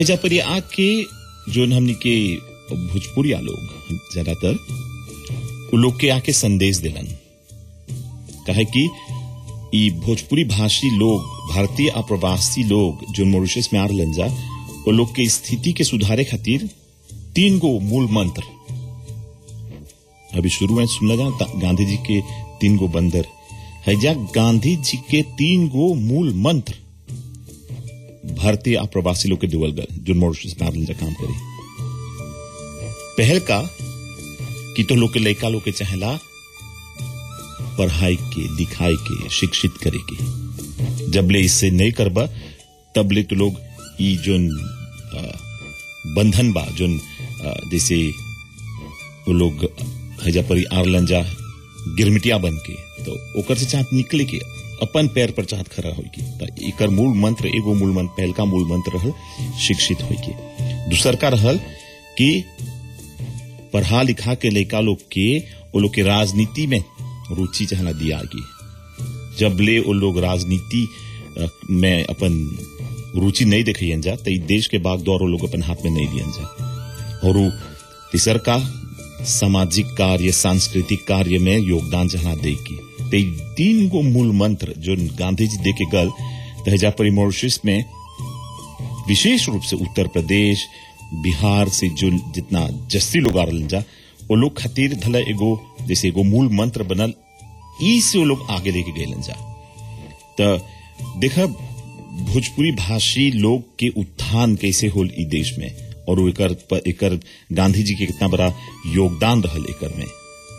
एजा पर आके जो हमनी के भोजपुरिया लोग ज्यादातर उ लोग के आके संदेश दिलन कहे कि ई भोजपुरी भाषी लोग भारतीय अप्रवासी लोग जो मॉरिशस में आ रहलन जा वो लोग के स्थिति के सुधारे खातिर 3 गो मूल मंत्र अभी शुरू में सुनना जा गांधी जी के 3 गो बंदर है जा गांधी जी के 3 गो मूल मंत्र भारतीय अप्रवासी लोग के देवल गल जो मॉरिशस में आ रहलन जा काम करे। पहल का कि तो लोग के लड़का लोग के चाहेला पढ़ाई के लिखाई के शिक्षित करे के जब ले इससे नहीं करबा तब ले तो लोग ई जोन बंधन बा जोन जैसे वो लोग हजा पर आरलन जा गिरमिटिया बन के तो ओकर से चाहत निकले के अपन पैर पर चाहत खड़ा होई के तो एकर मूल मंत्र एगो मूल मंत्र पहल का मूल मंत्र रहल शिक्षित होई के। दूसर का रहल कि पढ़ा लिखा के लड़का लोग के वो लोग के राजनीति में रुचि चाहना दिया गई। जब ले वो लोग राजनीति में अपन रुचि नहीं दिखाइयन जा तो देश के बागडोर वो लोग अपन हाथ में नहीं लियन जा। और तीसर का सामाजिक कार्य सांस्कृतिक कार्य में योगदान चाहना देगी। तो 3 गो मूल मंत्र जो गांधी जी दे के गल तहजा पर मॉरिशस में विशेष रूप से उत्तर प्रदेश बिहार से जो जितना जस्ती लोग आ रहलन जा वो लोग खातिर धला एगो जैसे एगो मूल मंत्र बनल ई से वो लोग आगे लेके गए जा। तो देखा भोजपुरी भाषी लोग के उत्थान कैसे होल ई देश में और वो एकर गांधी जी के कितना बड़ा योगदान रहल एकर में।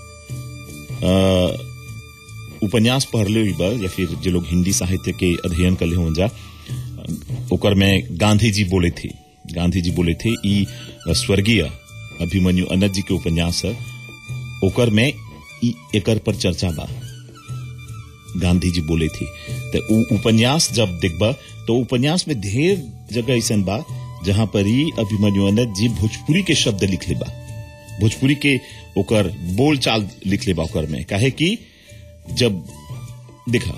उपन्यास पढ़ले हुई बा या फिर जो लोग हिंदी साहित्य के अध्ययन कर ले हो जा ओकर में गांधी जी बोले थे ई स्वर्गीय अभिमन्यु अनंत जी के उपन्यास ओकर में एकर पर चर्चा बा गांधी जी बोले थे। तो उपन्यास जब देखबा तो उपन्यास में ढेर जगह ऐसा बा जहां पर ही अभिमन्यु अनंत जी भोजपुरी के शब्द लिख ले बा भोजपुरी के ओकर बोल चाल लिख ले बा ओकर में काहे कि जब देखा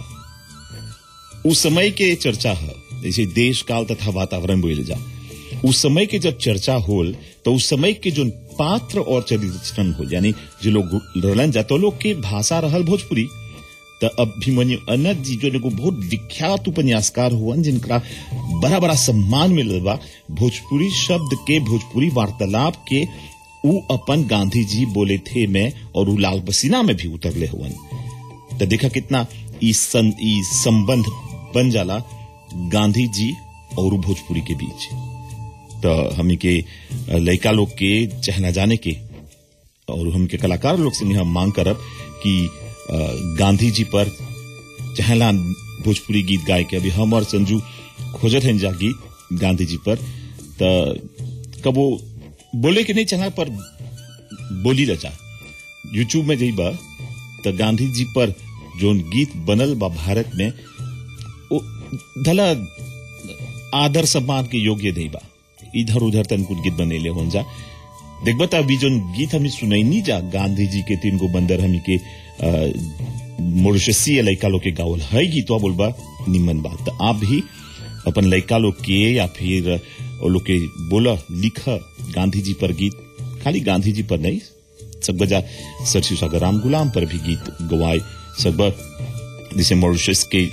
उस समय के चर्चा है जैसे देश काल तथा वातावरण बोले जा उस समय के जब चर्चा होल तो उस समय के जो पात्र और चरित्र हो यानी जो लोग रहलन जा तो लोग के भाषा रहल भोजपुरी। तो अभिमन्यु अनंत जी जो एगो बहुत विख्यात उपन्यासकार हुआ जिनका बड़ा बड़ा सम्मान मिलल बा भोजपुरी शब्द के भोजपुरी वार्तालाप के उ अपन गांधी जी बोले थे में और उ लाल पसीना में भी उतरले हुआ। तो देखा कितना ई संबंध बन जाला गांधी जी और भोजपुरी के बीच। तो हमी के लड़का लोग के चहना जाने के और हम के कलाकार लोग से हम मांग करब कि गांधी जी पर चहला भोजपुरी गीत गाय के अभी हम और संजू खोजत हैं जा गीत गांधी जी पर तो कबो बोले के नहीं चला पर बोली रचा यूट्यूब में जइबा तो गांधी जी पर जो गीत बनल बा भारत में वो धला आदर सम्मान के योग्य नहीं बा इधर उधर तन कुछ गीत बनेले हो जा देखबा तो अभी जो गीत हमें सुनैनी जा गांधी जी के 3 गो बंदर हमी के मॉरिशसी लड़का लोग के गावल है गीतवा बोलबा निमन बात। तो आप भी अपन लड़का लोग के या फिर वो लोग के बोला लिखा गांधी जी पर गीत खाली गांधी जी पर नहीं सब बजा सर शिव सागर राम गुलाम पर भी गीत गवाए सब जैसे मॉरिशस के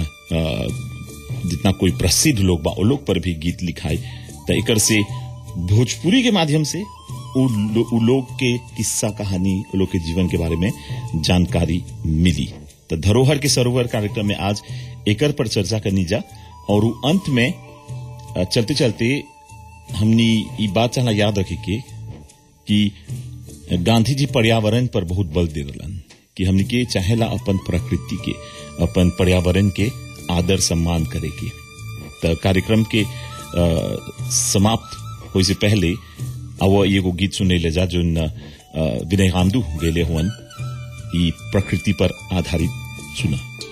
जितना कोई प्रसिद्ध लोग बा वो लोग पर भी गीत लिखाए। तो एकर से भोजपुरी के माध्यम से उ लोग के किस्सा कहानी उ लोग के जीवन के बारे में जानकारी मिली। तो धरोहर के सरोवर कार्यक्रम में आज एकर पर चर्चा करनी जा और अंत में चलते चलते हमनी ये बात चाहना याद रखे के कि गांधी जी पर्यावरण पर बहुत बल दे रहलन कि हमनी के चाहेला अपन प्रकृति के अपन पर्यावरण के आदर सम्मान करे के। तो कार्यक्रम के समाप्त होए से पहले अब एगो गीत सुने ले जा जो विनय गांधू गेले हुन ई प्रकृति पर आधारित सुना।